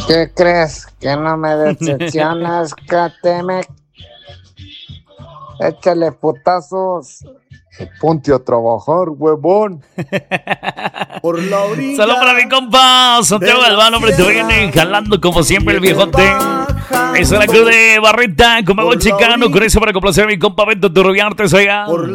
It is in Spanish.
¿Qué crees? ¿Que no me decepcionas, Catemec? Échale putazos. Ponte a trabajar, huevón. Por la orilla. Saludos para mi compa Santiago Galván, hombre, te viene jalando como siempre el viejote. Esa es la cruz de Barreta, como buen chicano, con eso para complacer a mi compa Beto Turrubiarte, oiga.